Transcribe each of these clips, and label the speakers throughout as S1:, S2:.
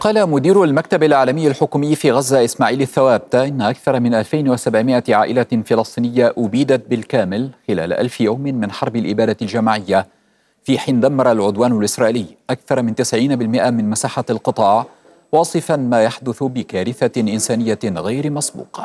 S1: قال مدير المكتب العالمي الحكومي في غزة إسماعيل الثوابتة إن أكثر من 2700 عائلة فلسطينية أبيدت بالكامل خلال 1000 يوم من حرب الإبادة الجماعية، في حين دمر العدوان الإسرائيلي أكثر من 90% من مساحة القطاع، واصفا ما يحدث بكارثة إنسانية غير مسبوقة.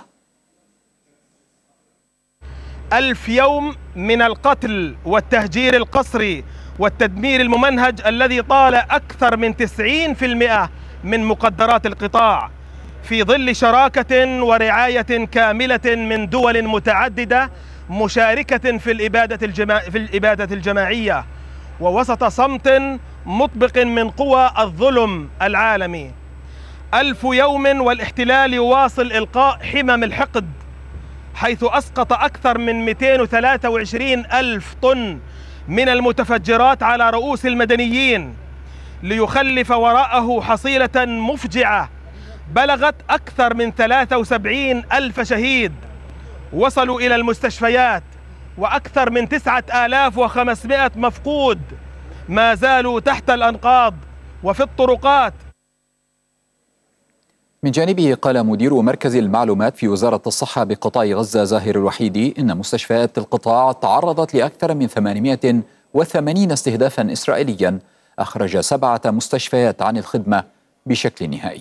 S2: 1000 يوم من القتل والتهجير القسري والتدمير الممنهج الذي طال أكثر من 90% من مقدرات القطاع، في ظل شراكة ورعاية كاملة من دول متعددة مشاركة في الإبادة الجماعية، ووسط صمت مطبق من قوى الظلم العالمي. 1000 يوم والاحتلال يواصل إلقاء حمم الحقد، حيث أسقط أكثر من 223 ألف طن من المتفجرات على رؤوس المدنيين، ليخلف وراءه حصيلة مفجعة بلغت أكثر من 73 ألف شهيد وصلوا إلى المستشفيات، وأكثر من 9500 مفقود ما زالوا تحت الأنقاض وفي الطرقات.
S1: من جانبه قال مدير مركز المعلومات في وزارة الصحة بقطاع غزة زاهر الوحيدي إن مستشفيات القطاع تعرضت لأكثر من 880 استهدافا إسرائيليا، أخرج 7 مستشفيات عن الخدمة بشكل نهائي.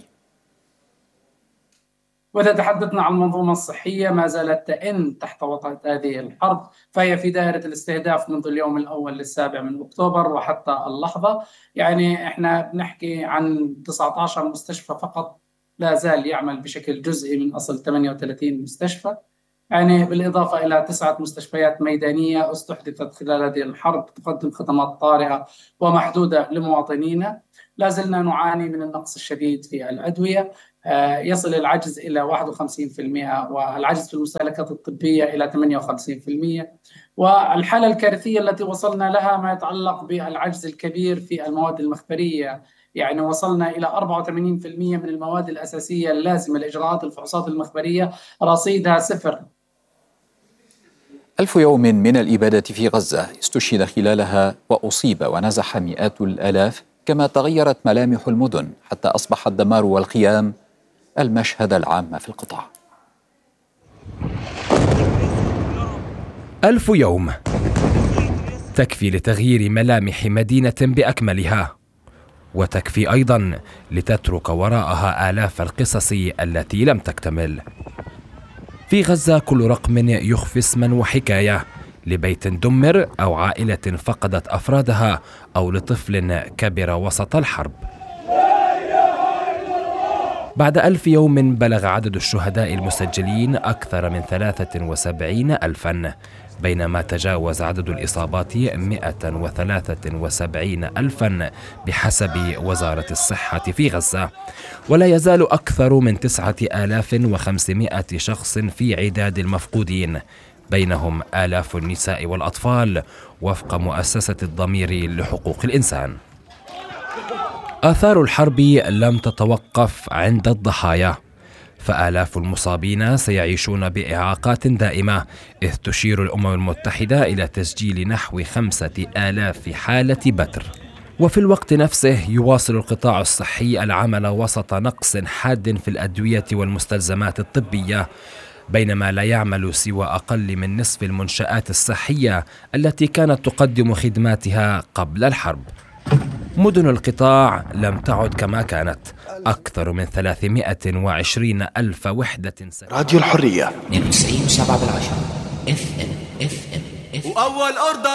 S3: وإذا تحدثنا عن المنظومة الصحية ما زالت تئن تحت وطأة هذه الحرب، فهي في دائرة الاستهداف منذ اليوم الأول للسابع من أكتوبر وحتى اللحظة. يعني إحنا بنحكي عن 19 مستشفى فقط لا زال يعمل بشكل جزئي من أصل 38 مستشفى، يعني بالإضافة إلى 9 مستشفيات ميدانية استحدثت خلال هذه الحرب تقدم خدمات طارئة ومحدودة لمواطنينا. لا زلنا نعاني من النقص الشديد في الأدوية، يصل العجز إلى 51%، والعجز في المستهلكات الطبية إلى 58%، والحالة الكارثية التي وصلنا لها ما يتعلق بالعجز الكبير في المواد المخبرية. يعني وصلنا إلى 84% من المواد الأساسية اللازمة لإجراءات الفحوصات المخبرية رصيدها 0.
S1: 1000 يوم من الإبادة في غزة استشهد خلالها وأصيب ونزح مئات الآلاف، كما تغيرت ملامح المدن حتى أصبح الدمار والخيام المشهد العام في القطاع.
S4: 1000 يوم تكفي لتغيير ملامح مدينة بأكملها، وتكفي أيضا لتترك وراءها آلاف القصص التي لم تكتمل. في غزة كل رقم يخفي اسما وحكاية لبيت دمر أو عائلة فقدت أفرادها أو لطفل كبر وسط الحرب. بعد 1000 يوم بلغ عدد الشهداء المسجلين أكثر من 73 ألفا، بينما تجاوز عدد الإصابات 173 ألفا بحسب وزارة الصحة في غزة، ولا يزال أكثر من 9500 شخص في عداد المفقودين، بينهم آلاف النساء والأطفال وفق مؤسسة الضمير لحقوق الإنسان. آثار الحرب لم تتوقف عند الضحايا، فآلاف المصابين سيعيشون بإعاقات دائمة، إذ تشير الأمم المتحدة إلى تسجيل نحو 5000 حالة بتر. وفي الوقت نفسه يواصل القطاع الصحي العمل وسط نقص حاد في الأدوية والمستلزمات الطبية، بينما لا يعمل سوى أقل من نصف المنشآت الصحية التي كانت تقدم خدماتها قبل الحرب. مدن القطاع لم تعد كما كانت، أكثر من 320 ألف وحدة.
S5: راديو الحرية
S6: 92.7 FM. وأول أرض